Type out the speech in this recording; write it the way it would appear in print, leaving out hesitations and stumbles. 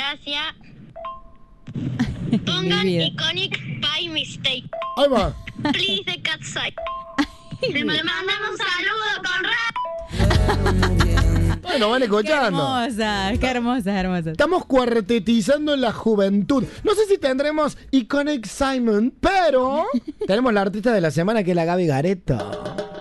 gracia. Pongan Iconic by Mistake. Ahí va. Please the cat side. Le mandamos un saludo con Bueno, van escuchando. Qué hermosa. Estamos cuartetizando la juventud. No sé si tendremos Iconic Simon, pero tenemos la artista de la semana que es la Gaby Gareto.